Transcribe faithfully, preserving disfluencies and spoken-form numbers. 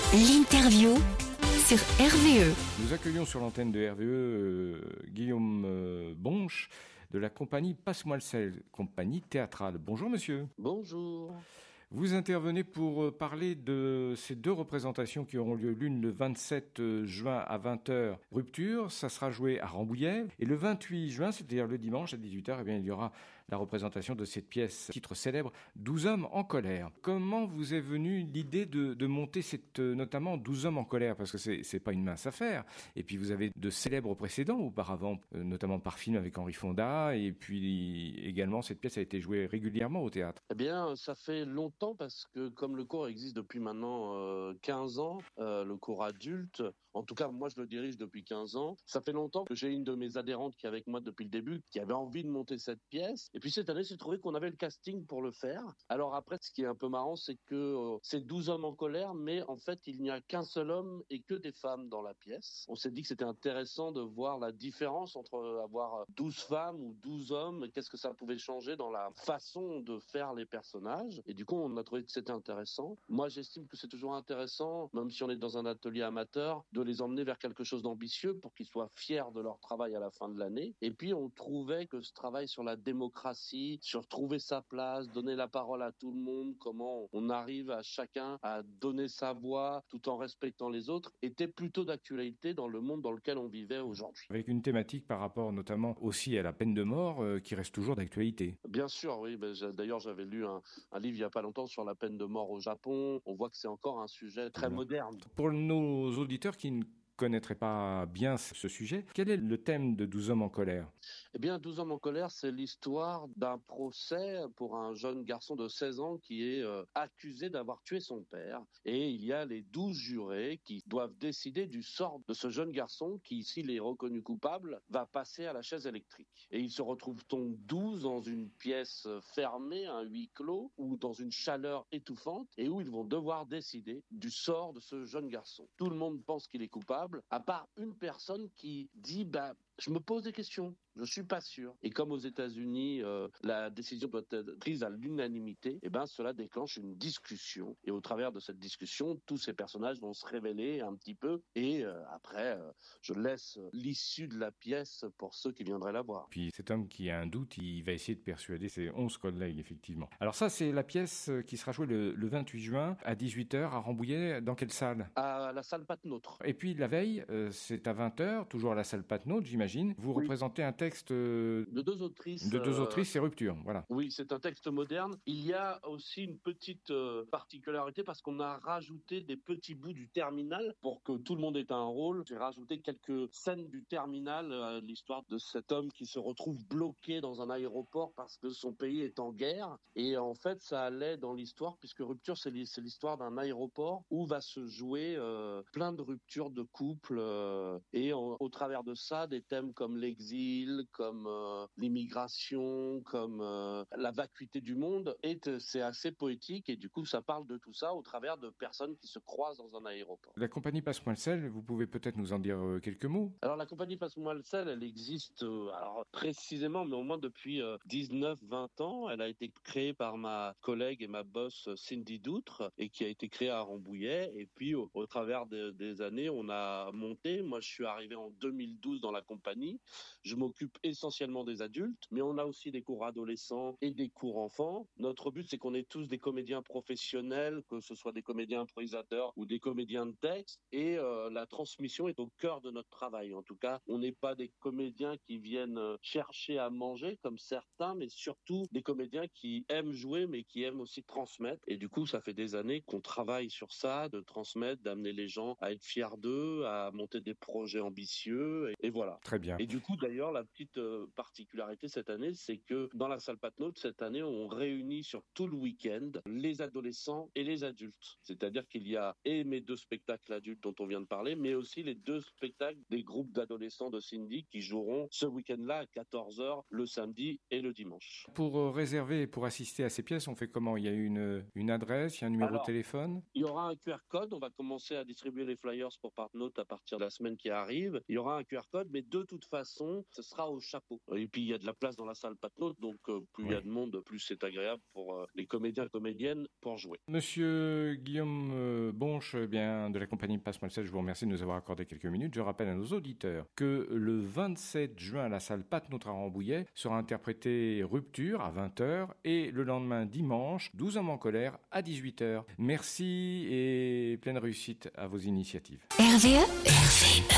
L'interview sur R V E. Nous accueillons sur l'antenne de R V E euh, Guillaume euh, Bonche de la compagnie Passe-moi le sel, compagnie théâtrale. Bonjour monsieur. Bonjour. Vous intervenez pour parler de ces deux représentations qui auront lieu, l'une le vingt-sept juin à vingt heures, Rupture, ça sera joué à Rambouillet, et le vingt-huit juin, c'est-à-dire le dimanche à dix-huit heures, eh bien, il y aura la représentation de cette pièce, titre célèbre, douze hommes en colère. Comment vous est venue l'idée de, de monter cette, notamment douze hommes en colère, parce que c'est, c'est pas une mince affaire, et puis vous avez de célèbres précédents auparavant, notamment par film avec Henri Fonda, et puis également cette pièce a été jouée régulièrement au théâtre. Eh bien, ça fait longtemps parce que comme le cours existe depuis maintenant euh, quinze ans, euh, le cours adulte, en tout cas moi je le dirige depuis quinze ans, ça fait longtemps que j'ai une de mes adhérentes qui est avec moi depuis le début, qui avait envie de monter cette pièce, et puis cette année j'ai trouvé qu'on avait le casting pour le faire. Alors après, ce qui est un peu marrant, c'est que euh, c'est douze hommes en colère, mais en fait il n'y a qu'un seul homme et que des femmes dans la pièce. On s'est dit que c'était intéressant de voir la différence entre avoir douze femmes ou douze hommes, qu'est-ce que ça pouvait changer dans la façon de faire les personnages, et du coup on a trouvé que c'était intéressant. Moi, j'estime que c'est toujours intéressant, même si on est dans un atelier amateur, de les emmener vers quelque chose d'ambitieux pour qu'ils soient fiers de leur travail à la fin de l'année. Et puis, on trouvait que ce travail sur la démocratie, sur trouver sa place, donner la parole à tout le monde, comment on arrive à chacun à donner sa voix tout en respectant les autres, était plutôt d'actualité dans le monde dans lequel on vivait aujourd'hui. Avec une thématique par rapport notamment aussi à la peine de mort euh, qui reste toujours d'actualité. Bien sûr, oui. Ben, d'ailleurs, j'avais lu un, un livre il n'y a pas longtemps sur la peine de mort au Japon. On voit que c'est encore un sujet très moderne. Pour nos auditeurs qui ne connaîtraient pas bien ce sujet, quel est le thème de douze hommes en colère ? Eh bien, douze hommes en colère, c'est l'histoire d'un procès pour un jeune garçon de seize ans qui est euh, accusé d'avoir tué son père. Et il y a les douze jurés qui doivent décider du sort de ce jeune garçon qui, s'il est reconnu coupable, va passer à la chaise électrique. Et ils se retrouvent donc douze dans une pièce fermée, un huis clos, ou dans une chaleur étouffante, et où ils vont devoir décider du sort de ce jeune garçon. Tout le monde pense qu'il est coupable, à part une personne qui dit bah, « je me pose des questions ». Je suis pas sûr. Et comme aux États-Unis, euh, la décision doit être prise à l'unanimité, eh ben cela déclenche une discussion. Et au travers de cette discussion, tous ces personnages vont se révéler un petit peu. Et euh, après, euh, je laisse l'issue de la pièce pour ceux qui viendraient la voir. Puis cet homme qui a un doute, il va essayer de persuader ses onze collègues, effectivement. Alors ça, c'est la pièce qui sera jouée le, le vingt-huit juin à dix-huit heures à Rambouillet. Dans quelle salle ? À la salle Patenôtre. Et puis la veille, euh, c'est à vingt heures, toujours à la salle Patenôtre, j'imagine. Vous oui. représentez un texte de deux autrices. De deux autrices, c'est Rupture, voilà. Oui, c'est un texte moderne. Il y a aussi une petite euh, particularité parce qu'on a rajouté des petits bouts du terminal pour que tout le monde ait un rôle. J'ai rajouté quelques scènes du terminal, euh, l'histoire de cet homme qui se retrouve bloqué dans un aéroport parce que son pays est en guerre. Et en fait, ça allait dans l'histoire puisque Rupture, c'est l'histoire d'un aéroport où va se jouer euh, plein de ruptures de couple euh, et en, au travers de ça, des thèmes comme l'exil, comme euh, l'immigration, comme euh, la vacuité du monde, et c'est assez poétique et du coup ça parle de tout ça au travers de personnes qui se croisent dans un aéroport. La compagnie Passe-moi le sel, vous pouvez peut-être nous en dire euh, quelques mots ? Alors la compagnie Passe-moi le sel, elle existe euh, alors précisément, mais au moins depuis euh, dix-neuf vingt ans. Elle a été créée par ma collègue et ma boss Cindy Doutre et qui a été créée à Rambouillet, et puis au, au travers de, des années on a monté. Moi je suis arrivé en deux mille douze dans la compagnie. Je m'occupe essentiellement des adultes, mais on a aussi des cours adolescents et des cours enfants. Notre but, c'est qu'on ait tous des comédiens professionnels, que ce soit des comédiens improvisateurs ou des comédiens de texte, et euh, la transmission est au cœur de notre travail. En tout cas, on n'est pas des comédiens qui viennent chercher à manger, comme certains, mais surtout des comédiens qui aiment jouer, mais qui aiment aussi transmettre. Et du coup, ça fait des années qu'on travaille sur ça, de transmettre, d'amener les gens à être fiers d'eux, à monter des projets ambitieux, et, et voilà. Très bien. Et du coup, d'ailleurs, la petite euh, particularité cette année, c'est que dans la salle Patenôtre, cette année, on réunit sur tout le week-end les adolescents et les adultes. C'est-à-dire qu'il y a et mes deux spectacles adultes dont on vient de parler, mais aussi les deux spectacles des groupes d'adolescents de Cindy qui joueront ce week-end-là à quatorze heures le samedi et le dimanche. Pour euh, réserver et pour assister à ces pièces, on fait comment ? Il y a une, une adresse, il y a un numéro Alors, de téléphone ? Il y aura un Q R code. On va commencer à distribuer les flyers pour Patenôtre à partir de la semaine qui arrive. Il y aura un Q R code, mais de toute façon, ce sera au chapeau. Et puis, il y a de la place dans la salle Patenôtre, donc euh, plus il oui. y a de monde, plus c'est agréable pour euh, les comédiens et comédiennes pour jouer. Monsieur Guillaume euh, Bonche, eh bien, de la compagnie Passe-moi le sept, je vous remercie de nous avoir accordé quelques minutes. Je rappelle à nos auditeurs que le vingt-sept juin, à la salle Pat Notre à Rambouillet sera interprété Rupture à vingt heures et le lendemain, dimanche, douze hommes en colère à dix-huit heures. Merci et pleine réussite à vos initiatives. R V E, R V E.